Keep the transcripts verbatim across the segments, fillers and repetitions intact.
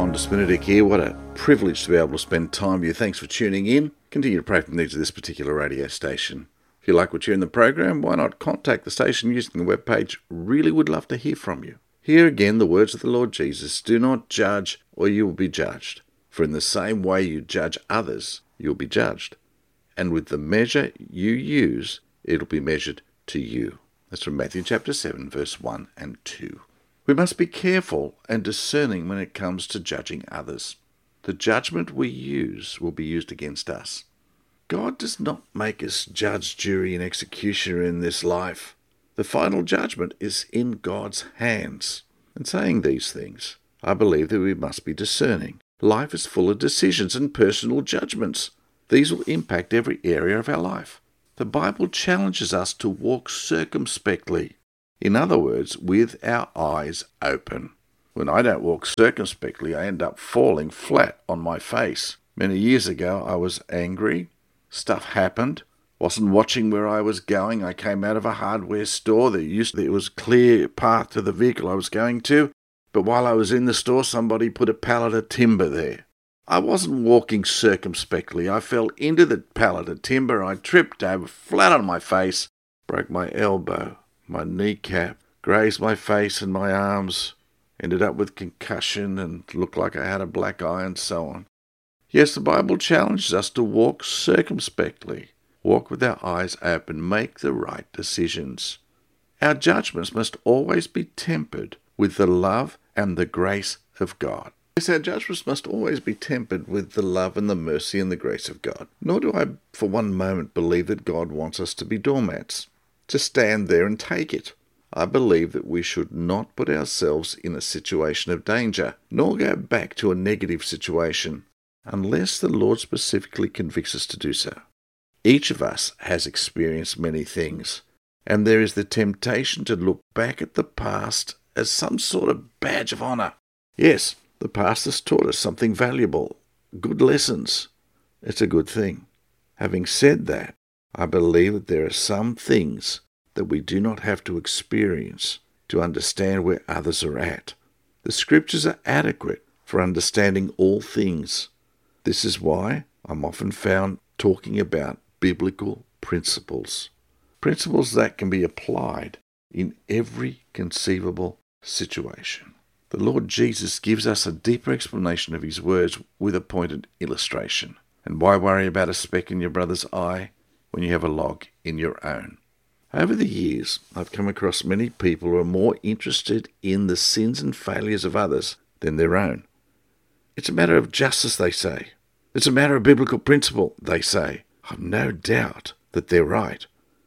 On to Spinadic here. What a privilege to be able to spend time with you. Thanks for tuning in. Continue to pray for the needs of this particular radio station. If you like what you hear in the program, why not contact the station using the webpage? Really would love to hear from you. Here again, the words of the Lord Jesus, do not judge or you will be judged. For in the same way you judge others, you'll be judged. And with the measure you use, it'll be measured to you. That's from Matthew chapter seven, verse one and two. We must be careful and discerning when it comes to judging others. The judgment we use will be used against us. God does not make us judge, jury, and executioner in this life. The final judgment is in God's hands. In saying these things, I believe that we must be discerning. Life is full of decisions and personal judgments. These will impact every area of our life. The Bible challenges us to walk circumspectly. In other words, with our eyes open. When I don't walk circumspectly, I end up falling flat on my face. Many years ago, I was angry. Stuff happened. Wasn't watching where I was going. I came out of a hardware store. There used there was a clear path to the vehicle I was going to. But while I was in the store, somebody put a pallet of timber there. I wasn't walking circumspectly. I fell into the pallet of timber. I tripped over flat on my face, broke my elbow, my kneecap, grazed my face and my arms, ended up with concussion and looked like I had a black eye and so on. Yes, the Bible challenges us to walk circumspectly, walk with our eyes open, make the right decisions. Our judgments must always be tempered with the love and the grace of God. Yes, our judgments must always be tempered with the love and the mercy and the grace of God. Nor do I for one moment believe that God wants us to be doormats, to stand there and take it. I believe that we should not put ourselves in a situation of danger, nor go back to a negative situation, unless the Lord specifically convicts us to do so. Each of us has experienced many things, and there is the temptation to look back at the past as some sort of badge of honour. Yes, the past has taught us something valuable, good lessons. It's a good thing. Having said that, I believe that there are some things that we do not have to experience to understand where others are at. The Scriptures are adequate for understanding all things. This is why I'm often found talking about biblical principles. Principles that can be applied in every conceivable situation. The Lord Jesus gives us a deeper explanation of his words with a pointed illustration. And why worry about a speck in your brother's eye when you have a log in your own? Over the years, I've come across many people who are more interested in the sins and failures of others than their own. It's a matter of justice, they say. It's a matter of biblical principle, they say. I've no doubt that they're right.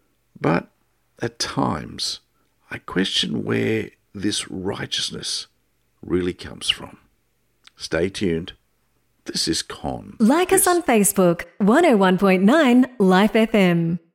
But at times, I question where this righteousness really comes from. Stay tuned. This is Con. Like us on Facebook, one oh one point nine Life F M.